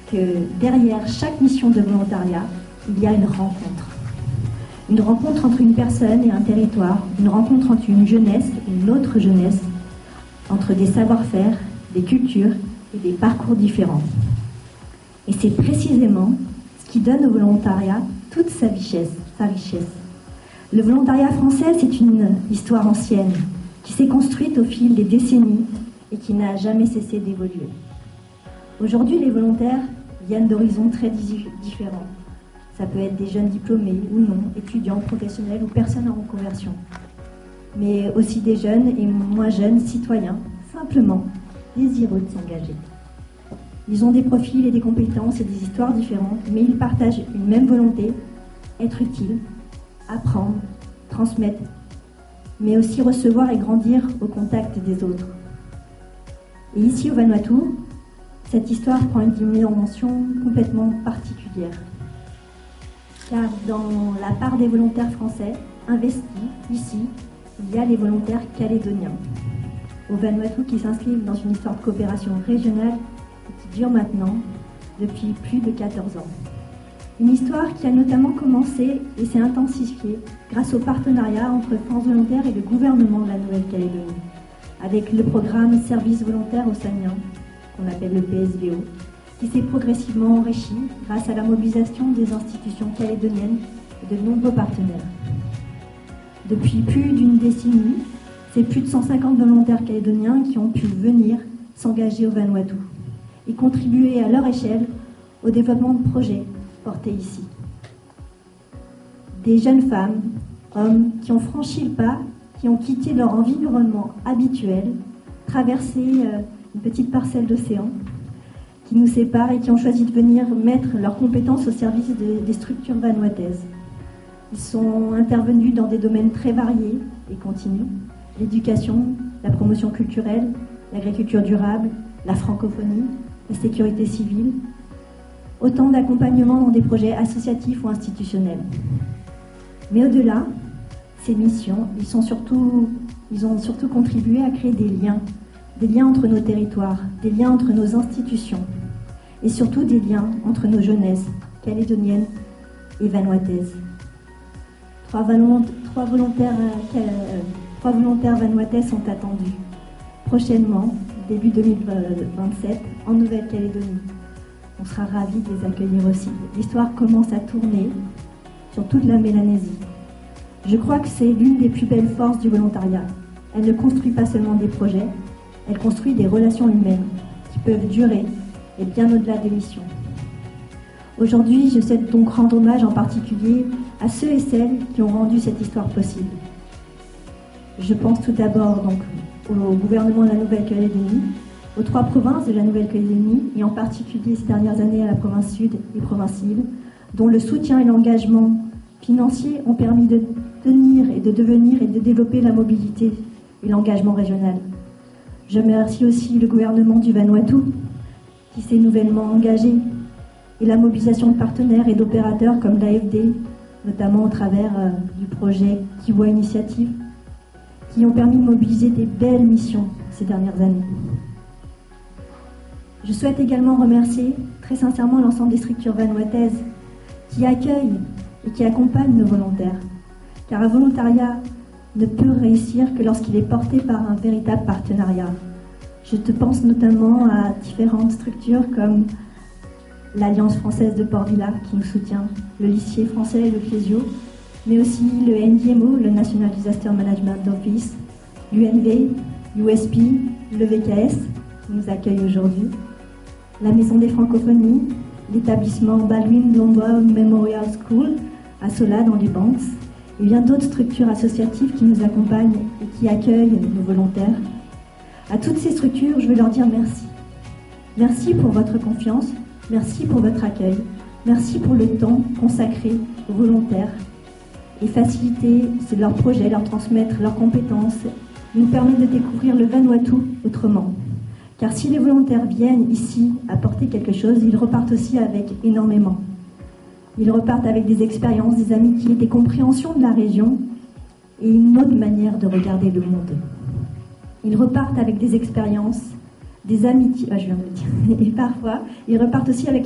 que derrière chaque mission de volontariat, il y a une rencontre. Une rencontre entre une personne et un territoire, une rencontre entre une jeunesse et une autre jeunesse, entre des savoir-faire, des cultures et des parcours différents. Et c'est précisément ce qui donne au volontariat toute sa richesse. Le volontariat français, c'est une histoire ancienne qui s'est construite au fil des décennies et qui n'a jamais cessé d'évoluer. Aujourd'hui, les volontaires viennent d'horizons très différents. Ça peut être des jeunes diplômés ou non, étudiants, professionnels ou personnes en reconversion. Mais aussi des jeunes et moins jeunes citoyens, simplement désireux de s'engager. Ils ont des profils et des compétences et des histoires différentes, mais ils partagent une même volonté, être utile, apprendre, transmettre, mais aussi recevoir et grandir au contact des autres. Et ici au Vanuatu, cette histoire prend une dimension complètement particulière. Car dans la part des volontaires français investis ici, il y a les volontaires calédoniens au Vanuatu qui s'inscrivent dans une histoire de coopération régionale qui dure maintenant depuis plus de 14 ans. Une histoire qui a notamment commencé et s'est intensifiée grâce au partenariat entre France Volontaire et le gouvernement de la Nouvelle-Calédonie, avec le programme Service volontaire océanien, qu'on appelle le PSVO, qui s'est progressivement enrichi grâce à la mobilisation des institutions calédoniennes et de nombreux partenaires. Depuis plus d'une décennie, c'est plus de 150 volontaires calédoniens qui ont pu venir s'engager au Vanuatu et contribuer à leur échelle au développement de projets portés ici. Des jeunes femmes, hommes qui ont franchi le pas, qui ont quitté leur environnement habituel, traversé une petite parcelle d'océan qui nous sépare et qui ont choisi de venir mettre leurs compétences au service des structures vanuataises. Ils sont intervenus dans des domaines très variés et continus: l'éducation, la promotion culturelle, l'agriculture durable, la francophonie, la sécurité civile, autant d'accompagnement dans des projets associatifs ou institutionnels. Mais au-delà, ces missions, ils ont surtout contribué à créer des liens entre nos territoires, des liens entre nos institutions, et surtout des liens entre nos jeunesses calédoniennes et vanuataises. Trois volontaires vanuatais sont attendus prochainement, début 2027, en Nouvelle-Calédonie. On sera ravis de les accueillir aussi. L'histoire commence à tourner sur toute la Mélanésie. Je crois que c'est l'une des plus belles forces du volontariat. Elle ne construit pas seulement des projets, elle construit des relations humaines qui peuvent durer et bien au-delà des missions. Aujourd'hui, je souhaite donc rendre hommage en particulier à ceux et celles qui ont rendu cette histoire possible. Je pense tout d'abord donc au gouvernement de la Nouvelle-Calédonie, aux 3 provinces de la Nouvelle-Calédonie et en particulier ces dernières années à la province sud et province île, dont le soutien et l'engagement financier ont permis de tenir et de devenir et de développer la mobilité et l'engagement régional. Je remercie aussi le gouvernement du Vanuatu qui s'est nouvellement engagé et la mobilisation de partenaires et d'opérateurs comme l'AFD, notamment au travers du projet Kiwa Initiative, qui ont permis de mobiliser des belles missions ces dernières années. Je souhaite également remercier très sincèrement l'ensemble des structures vanuataises qui accueillent et qui accompagnent nos volontaires, car un volontariat ne peut réussir que lorsqu'il est porté par un véritable partenariat. Je te pense notamment à différentes structures comme l'Alliance française de Port-Vila qui nous soutient, le lycée français et le Clésio, mais aussi le NDMO, le National Disaster Management Office, l'UNV, l'USP, le VKS qui nous accueille aujourd'hui, la Maison des Francophonies, l'établissement Baldwin Blondois Memorial School à Sola dans les Banks, et bien d'autres structures associatives qui nous accompagnent et qui accueillent nos volontaires. À toutes ces structures, je veux leur dire merci. Merci pour votre confiance, merci pour votre accueil, merci pour le temps consacré aux volontaires et faciliter leurs projets, leur transmettre leurs compétences, nous permet de découvrir le Vanuatu autrement. Car si les volontaires viennent ici apporter quelque chose, ils repartent aussi avec énormément. Ils repartent avec des expériences, des amitiés, des compréhensions de la région et une autre manière de regarder le monde. Ils repartent avec des expériences, des amitiés, je viens de le dire, et parfois ils repartent aussi avec